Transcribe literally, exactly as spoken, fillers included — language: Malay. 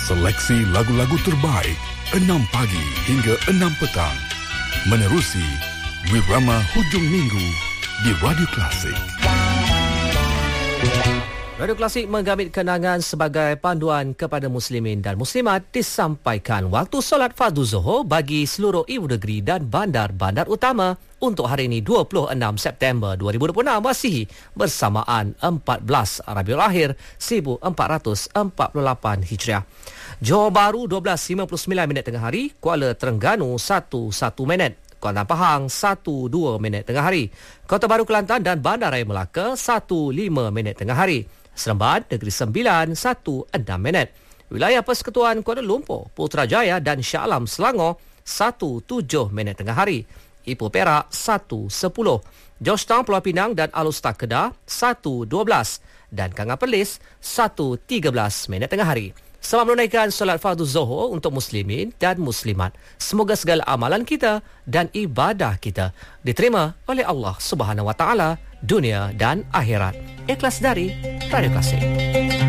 Seleksi lagu-lagu terbaik enam pagi hingga enam petang. Menerusi Wirama Hujung Minggu di Radio Klasik. Radio Klasik menggamit kenangan sebagai panduan kepada muslimin dan muslimat disampaikan waktu solat fardu Zuhur bagi seluruh ibu negeri dan bandar-bandar utama untuk hari ini dua puluh enam September dua ribu dua puluh enam masih bersamaan empat belas Rabiul Akhir seribu empat ratus empat puluh lapan Hijriah. Johor Bahru dua belas lima puluh sembilan minit tengah hari, Kuala Terengganu satu satu minit. Kuala Pahang satu dua minit tengah hari. Kota Baru Kelantan dan Bandaraya Melaka satu lima minit tengah hari. Seremban Negeri Sembilan satu enam minit. Wilayah Persekutuan Kuala Lumpur, Putrajaya dan Shah Alam Selangor satu tujuh minit tengah hari. Ipoh Perak satu sepuluh. Georgetown Pulau Pinang dan Alor-Setar Kedah satu dua belas dan Kanga Perlis satu tiga belas minit tengah hari. Selamat menunaikan solat fardu Zuhur untuk muslimin dan muslimat. Semoga segala amalan kita dan ibadah kita diterima oleh Allah Subhanahu Wa Taala dunia dan akhirat. Ikhlas dari Radio Klasik.